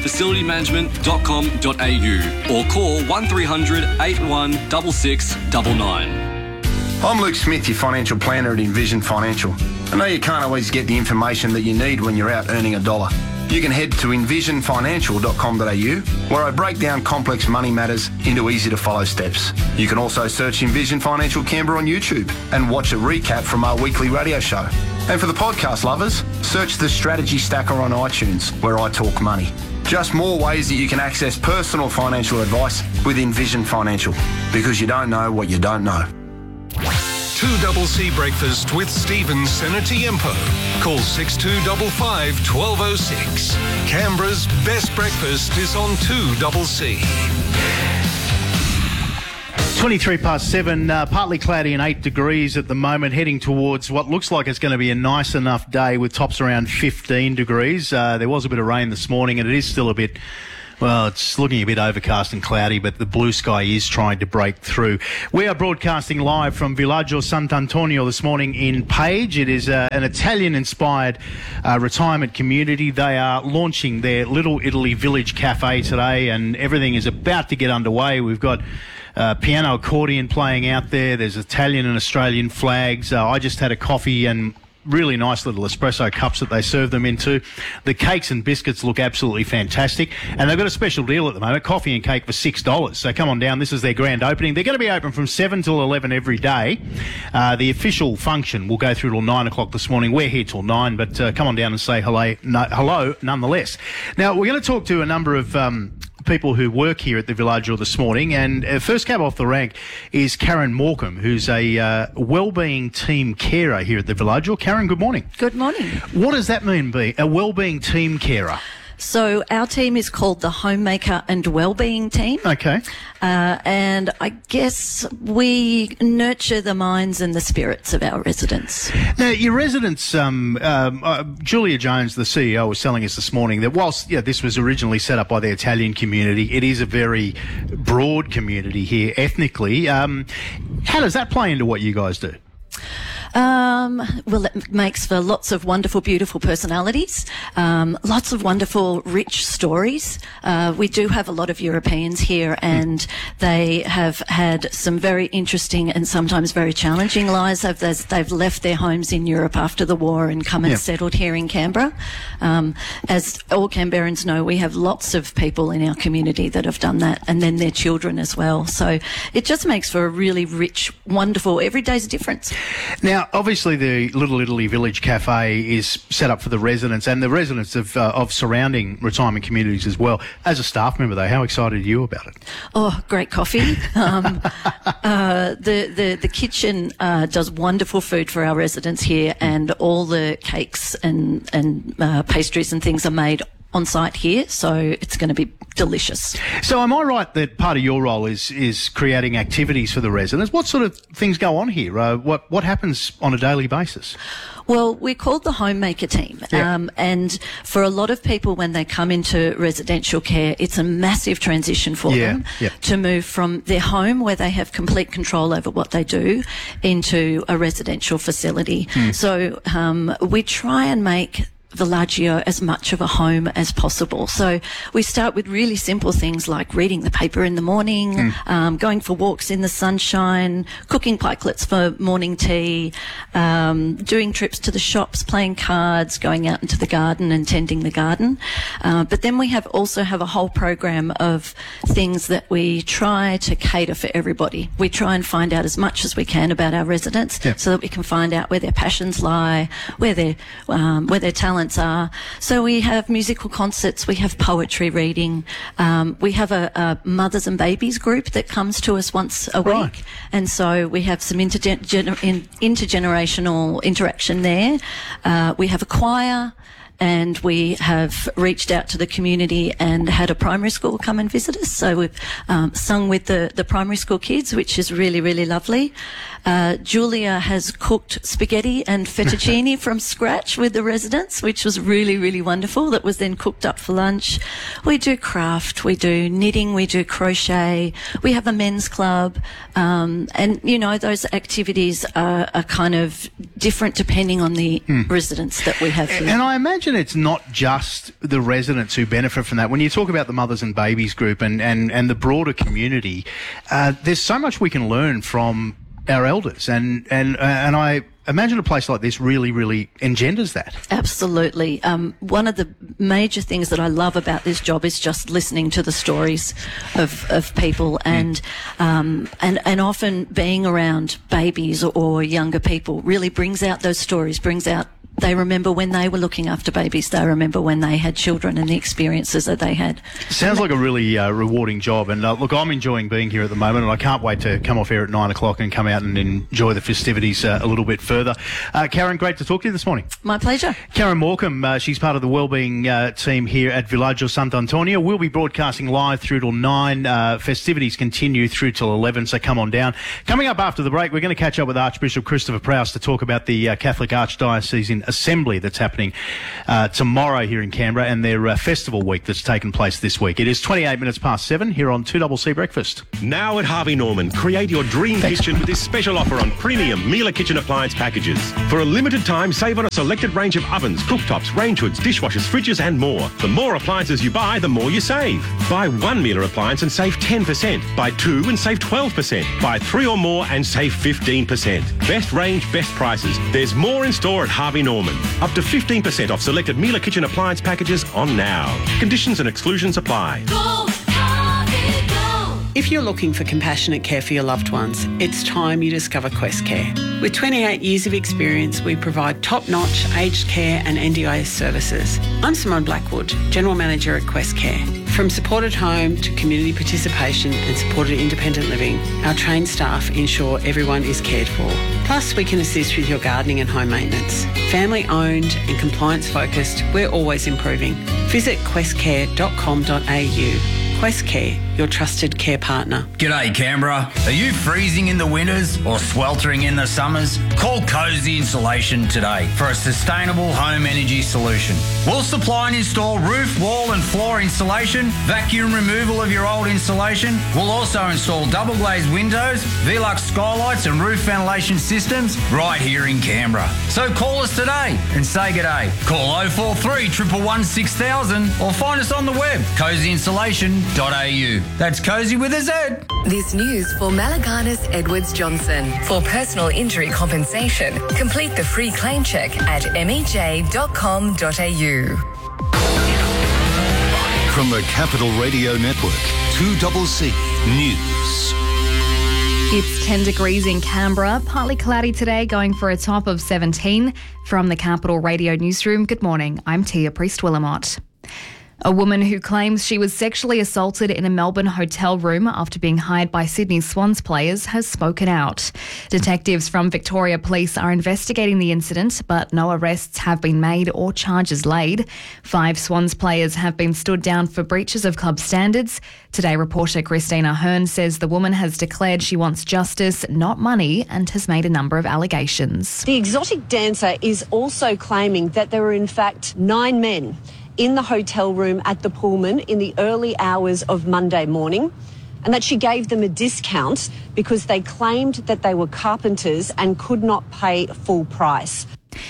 facilitymanagement.com.au or call 1300 81 6699. I'm Luke Smith, your financial planner at Envision Financial. I know you can't always get the information that you need when you're out earning $1. you can head to envisionfinancial.com.au, where I break down complex money matters into easy-to-follow steps. You can also search Envision Financial Canberra on YouTube and watch a recap from our weekly radio show. And for the podcast lovers, search the Strategy Stacker on iTunes, where I talk money. Just more ways that you can access personal financial advice with Envision Financial, because you don't know what you don't know. 2CC Breakfast with Stephen Senatiempo. Call 6255 1206. Canberra's best breakfast is on 2CC. 7:23, partly cloudy and 8 degrees at the moment, heading towards what looks like it's going to be a nice enough day with tops around 15 degrees. There was a bit of rain this morning, and it is still a bit... Well, it's looking a bit overcast and cloudy, but the blue sky is trying to break through. We are broadcasting live from Villaggio Sant'Antonio this morning in Page. It is an Italian-inspired retirement community. They are launching their Little Italy Village Cafe today, and everything is about to get underway. We've got piano accordion playing out there. There's Italian and Australian flags. I just had a coffee and really nice little espresso cups that they serve them into. The cakes and biscuits look absolutely fantastic. And they've got a special deal at the moment, coffee and cake for $6. So come on down. This is their grand opening. They're going to be open from 7 till 11 every day. The official function will go through till 9 o'clock this morning. We're here till 9, but come on down and say hello nonetheless. Now, we're going to talk to a number of people who work here at the Villaggio this morning, and first cab off the rank is Karen Morecambe, who's a wellbeing team carer here at the Villaggio. Karen, good morning. Good morning. What does that mean, a wellbeing team carer? So our team is called the Homemaker and Wellbeing Team. Okay. And I guess we nurture the minds and the spirits of our residents. Now, your residents, Julia Jones, the CEO, was telling us this morning that whilst this was originally set up by the Italian community, it is a very broad community here ethnically. How does that play into what you guys do? Well, it makes for lots of wonderful, beautiful personalities, lots of wonderful, rich stories. We do have a lot of Europeans here, and they have had some very interesting and sometimes very challenging lives. They've left their homes in Europe after the war and come and settled here in Canberra. As all Canberrans know, we have lots of people in our community that have done that, and then their children as well. So it just makes for a really rich, wonderful, every day's a difference. Now, obviously, the Little Italy Village Cafe is set up for the residents and the residents of surrounding retirement communities as well. As a staff member, though, how excited are you about it? Oh, great coffee. The kitchen does wonderful food for our residents here, and all the cakes and pastries and things are made on site here, so it's going to be delicious. So am I right that part of your role is creating activities for the residents? What sort of things go on here? What happens on a daily basis? Well, we're called the Homemaker Team, and for a lot of people when they come into residential care, it's a massive transition for them to move from their home, where they have complete control over what they do, into a residential facility. So we try and make Villaggio as much of a home as possible. So we start with really simple things like reading the paper in the morning, going for walks in the sunshine, cooking pikelets for morning tea, doing trips to the shops, playing cards, going out into the garden and tending the garden. But then we also have a whole program of things that we try to cater for everybody. We try and find out as much as we can about our residents so that we can find out where their passions lie, where their talents are. So we have musical concerts, we have poetry reading, we have a mothers and babies group that comes to us once a week, and so we have some intergenerational interaction there. We have a choir, and we have reached out to the community and had a primary school come and visit us. So we've sung with the primary school kids, which is really, really lovely. Julia has cooked spaghetti and fettuccine from scratch with the residents, which was really, really wonderful. That was then cooked up for lunch. We do craft, we do knitting, we do crochet. We have a men's club. And, those activities are kind of different depending on the residents that we have here. And I imagine it's not just the residents who benefit from that. When you talk about the mothers and babies group and the broader community, there's so much we can learn from our elders, and I imagine a place like this really, really engenders that. Absolutely. One of the major things that I love about this job is just listening to the stories of people and often being around babies or younger people really brings out those stories, they remember when they were looking after babies. They remember when they had children and the experiences that they had. Sounds like a really rewarding job. And look, I'm enjoying being here at the moment, and I can't wait to come off air at 9 o'clock and come out and enjoy the festivities a little bit further. Karen, great to talk to you this morning. My pleasure. Karen Morecambe, she's part of the wellbeing team here at Villaggio Sant'Antonio. We'll be broadcasting live through till 9. Festivities continue through till 11, so come on down. Coming up after the break, we're going to catch up with Archbishop Christopher Prowse to talk about the Catholic Archdiocesan Assembly that's happening tomorrow here in Canberra, and their festival week that's taken place this week. It is 28 minutes past 7 here on 2CC Breakfast. Now at Harvey Norman, create your dream kitchen with this special offer on premium Miele kitchen appliance packages. For a limited time, save on a selected range of ovens, cooktops, range hoods, dishwashers, fridges and more. The more appliances you buy, the more you save. Buy one Miele appliance and save 10%. Buy 2 and save 12%. Buy 3 or more and save 15%. Best range, best prices. There's more in store at Harvey Norman. Up to 15% off selected Miele kitchen appliance packages on now. Conditions and exclusions apply. If you're looking for compassionate care for your loved ones, it's time you discover Quest Care. With 28 years of experience, we provide top-notch aged care and NDIS services. I'm Simone Blackwood, General Manager at Quest Care. From supported home to community participation and supported independent living, our trained staff ensure everyone is cared for. Plus, we can assist with your gardening and home maintenance. Family-owned and compliance-focused, we're always improving. Visit questcare.com.au. Quest Care, your trusted care partner. G'day Canberra. Are you freezing in the winters or sweltering in the summers? Call Cozy Insulation today for a sustainable home energy solution. We'll supply and install roof, wall and floor insulation, vacuum removal of your old insulation. We'll also install double glazed windows, Velux skylights and roof ventilation systems right here in Canberra. So call us today and say g'day. Call 043 111 6000 or find us on the web, cozyinsulation.au. That's Cozy with a Z. This news for Malaganas Edwards Johnson. For personal injury compensation, complete the free claim check at mej.com.au. From the Capital Radio Network, 2CC News. It's 10 degrees in Canberra, partly cloudy today, going for a top of 17. From the Capital Radio Newsroom, good morning, I'm Tia Priest-Willamott. A woman who claims she was sexually assaulted in a Melbourne hotel room after being hired by Sydney Swans players has spoken out. Detectives from Victoria Police are investigating the incident, but no arrests have been made or charges laid. 5 Swans players have been stood down for breaches of club standards. Today, reporter Christina Hearn says the woman has declared she wants justice, not money, and has made a number of allegations. The exotic dancer is also claiming that there were in fact 9 men in the hotel room at the Pullman in the early hours of Monday morning, and that she gave them a discount because they claimed that they were carpenters and could not pay full price.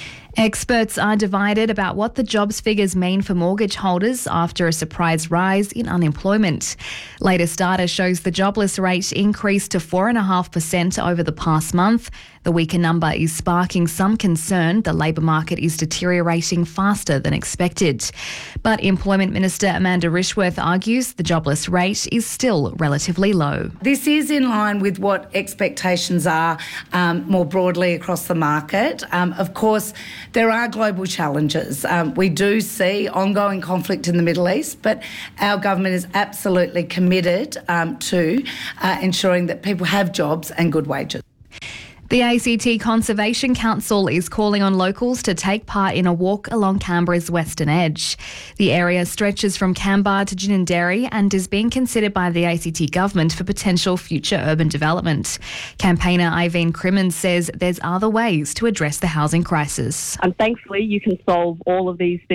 Experts are divided about what the jobs figures mean for mortgage holders after a surprise rise in unemployment. Latest data shows the jobless rate increased to 4.5% over the past month. The weaker number is sparking some concern the labour market is deteriorating faster than expected. But Employment Minister Amanda Rishworth argues the jobless rate is still relatively low. This is in line with what expectations are more broadly across the market. Of course, there are global challenges. We do see ongoing conflict in the Middle East, but our government is absolutely committed to ensuring that people have jobs and good wages. The ACT Conservation Council is calling on locals to take part in a walk along Canberra's western edge. The area stretches from Canberra to Ginninderry and is being considered by the ACT government for potential future urban development. Campaigner Iveen Crimmins says there's other ways to address the housing crisis. And thankfully, you can solve all of these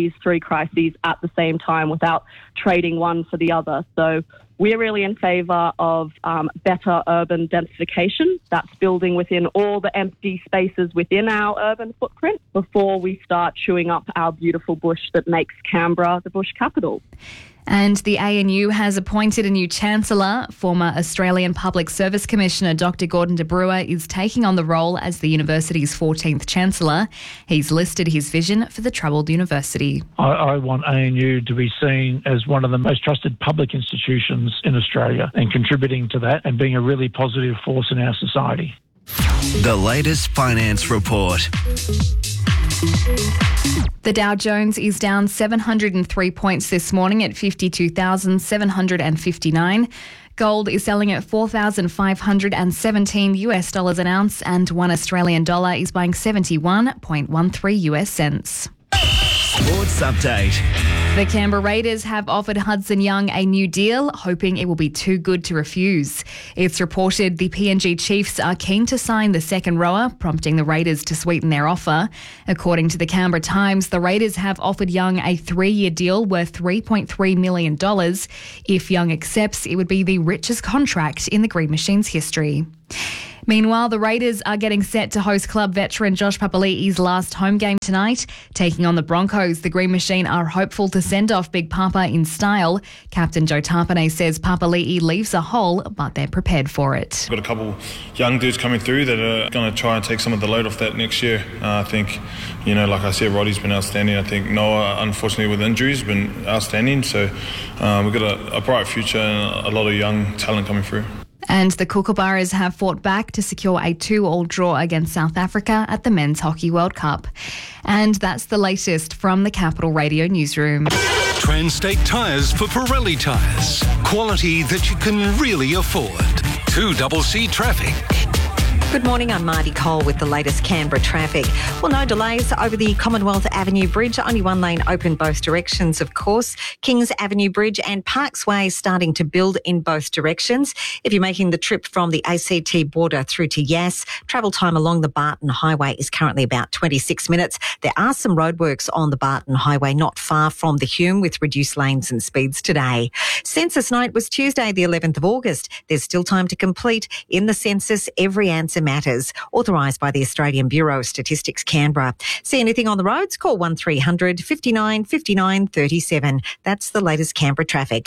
3 crises at the same time without trading one for the other. So we're really in favour of better urban densification. That's building within all the empty spaces within our urban footprint before we start chewing up our beautiful bush that makes Canberra the bush capital. And the ANU has appointed a new Chancellor. Former Australian Public Service Commissioner Dr Gordon de Bruer is taking on the role as the university's 14th Chancellor. He's listed his vision for the troubled university. I want ANU to be seen as one of the most trusted public institutions in Australia and contributing to that and being a really positive force in our society. The latest finance report. The Dow Jones is down 703 points this morning at 52,759. Gold is selling at $4,517 an ounce, and $1 Australian dollar is buying 71.13 US cents. Sports update. The Canberra Raiders have offered Hudson Young a new deal, hoping it will be too good to refuse. It's reported the PNG Chiefs are keen to sign the second rower, prompting the Raiders to sweeten their offer. According to the Canberra Times, the Raiders have offered Young a 3-year deal worth $3.3 million. If Young accepts, it would be the richest contract in the Green Machine's history. Meanwhile, the Raiders are getting set to host club veteran Josh Papali'i's last home game tonight. Taking on the Broncos, the Green Machine are hopeful to send off Big Papa in style. Captain Joe Tarpanay says Papali'i leaves a hole, but they're prepared for it. Got a couple young dudes coming through that are going to try and take some of the load off that next year. I think, like I said, Roddy's been outstanding. I think Noah, unfortunately with injuries, has been outstanding. So we've got a bright future and a lot of young talent coming through. And the Kookaburras have fought back to secure a 2-2 draw against South Africa at the Men's Hockey World Cup. And that's the latest from the Capital Radio Newsroom. Transtate Tyres for Pirelli tyres. Quality that you can really afford. 2CC Traffic. Good morning, I'm Marty Cole with the latest Canberra traffic. Well, no delays over the Commonwealth Avenue Bridge. Only one lane open both directions, of course. Kings Avenue Bridge and Parks Way starting to build in both directions. If you're making the trip from the ACT border through to Yass, travel time along the Barton Highway is currently about 26 minutes. There are some roadworks on the Barton Highway not far from the Hume with reduced lanes and speeds today. Census night was Tuesday, the 11th of August. There's still time to complete. In the census, every answer matters. Authorised by the Australian Bureau of Statistics, Canberra. See anything on the roads? Call 1300 59 59 37. That's the latest Canberra traffic.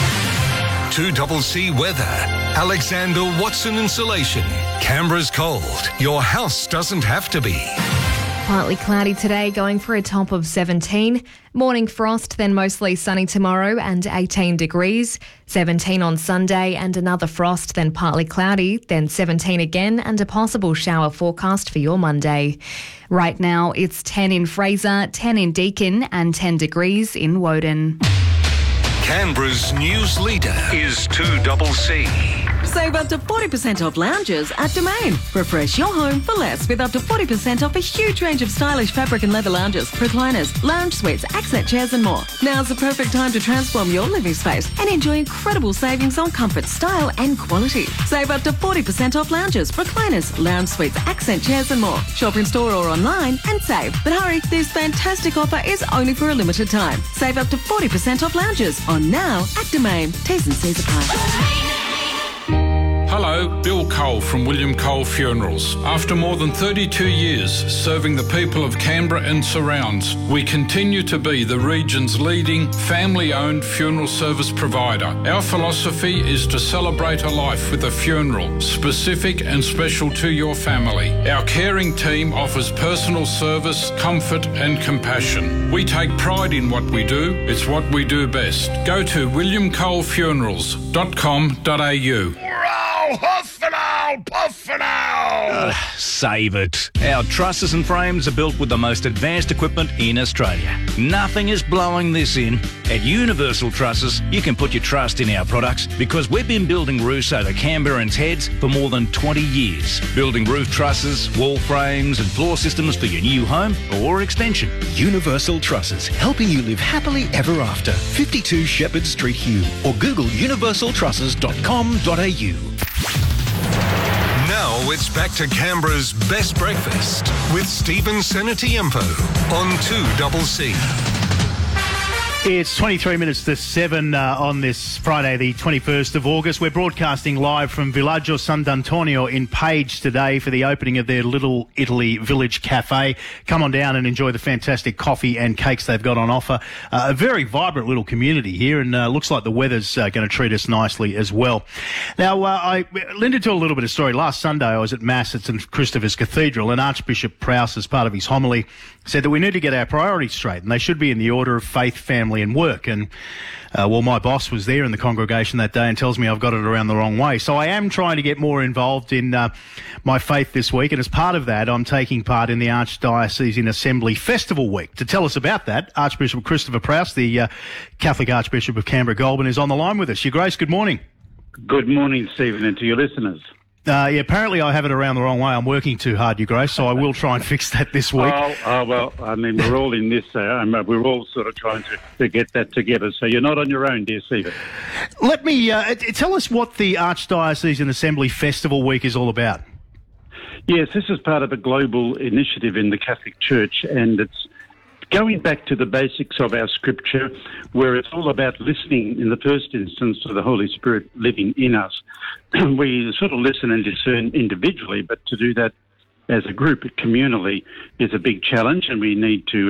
2CC Weather. Alexander Watson Insulation. Canberra's cold. Your house doesn't have to be. Partly cloudy today, going for a top of 17. Morning frost, then mostly sunny tomorrow and 18 degrees. 17 on Sunday and another frost, then partly cloudy, then 17 again and a possible shower forecast for your Monday. Right now, it's 10 in Fraser, 10 in Deakin and 10 degrees in Woden. Canberra's news leader is 2CC. Save up to 40% off lounges at Domain. Refresh your home for less with up to 40% off a huge range of stylish fabric and leather lounges, recliners, lounge suites, accent chairs and more. Now's the perfect time to transform your living space and enjoy incredible savings on comfort, style and quality. Save up to 40% off lounges, recliners, lounge suites, accent chairs and more. Shop in store or online and save. But hurry, this fantastic offer is only for a limited time. Save up to 40% off lounges on now at Domain. T's and C's apply. Hello, Bill Cole from William Cole Funerals. After more than 32 years serving the people of Canberra and surrounds, we continue to be the region's leading family-owned funeral service provider. Our philosophy is to celebrate a life with a funeral, specific and special to your family. Our caring team offers personal service, comfort and compassion. We take pride in what we do. It's what we do best. Go to williamcolefunerals.com.au. Save it. Our trusses and frames are built with the most advanced equipment in Australia. Nothing is blowing this in. At Universal Trusses, you can put your trust in our products because we've been building roofs over Canberrans' heads for more than 20 years. Building roof trusses, wall frames and floor systems for your new home or extension. Universal Trusses, helping you live happily ever after. 52 Shepherd Street, Hume, or Google universaltrusses.com.au. Now it's back to Canberra's best breakfast with Stephen Senatiempo on 2CC. It's 23 minutes to 7 on this Friday, the 21st of August. We're broadcasting live from Villaggio Sant'Antonio in Page today for the opening of their Little Italy Village Cafe. Come on down and enjoy the fantastic coffee and cakes they've got on offer. A very vibrant little community here, and looks like the weather's going to treat us nicely as well. Now, I lended to a little bit of story. Last Sunday I was at Mass at St Christopher's Cathedral, and Archbishop Prowse, as part of his homily, said that we need to get our priorities straight, and they should be in the order of faith, family and work. And well, my boss was there in the congregation that day and tells me I've got it around the wrong way. So I am trying to get more involved in my faith this week, and as part of that, I'm taking part in the Archdiocesan Assembly Festival Week. To tell us about that, Archbishop Christopher Prowse, the Catholic Archbishop of Canberra-Goulburn, is on the line with us. Your Grace, good morning. Good morning, Stephen, and to your listeners. Yeah, apparently I have it around the wrong way. I'm working too hard, Your Grace, so I will try and fix that this week. Well, I mean, we're all in this. We're all sort of trying to get that together, so you're not on your own, dear Stephen. Let me tell us what the Archdiocesan Assembly Festival Week is all about. Yes, this is part of a global initiative in the Catholic Church, and it's going back to the basics of our scripture, where it's all about listening in the first instance to the Holy Spirit living in us. We sort of listen and discern individually, but to do that as a group, communally, is a big challenge, and we need to